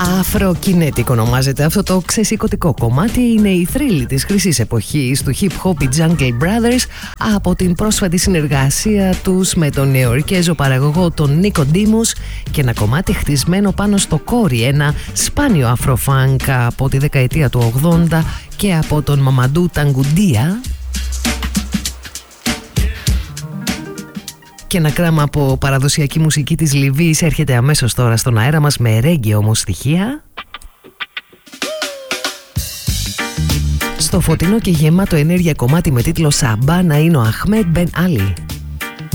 Afrokinetic ονομάζεται αυτό το ξεσηκωτικό κομμάτι. Είναι η θρύλη της χρυσής εποχής του hip hop, οι Jungle Brothers, από την πρόσφατη συνεργασία τους με τον νεοϊορκέζο παραγωγό τον Nico Demus και ένα κομμάτι χτισμένο πάνω στο κόρι, ένα σπάνιο afro-funk από τη δεκαετία του 80 και από τον Μαμαντού Ταγκουντία. Και ένα κράμα από παραδοσιακή μουσική της Λιβύης έρχεται αμέσως τώρα στον αέρα μας με ρέγγε όμως στοιχεία. Στο φωτεινό και γεμάτο ενέργεια κομμάτι με τίτλο Σαμπάνα είναι ο Αχμέτ Μπεν Άλι.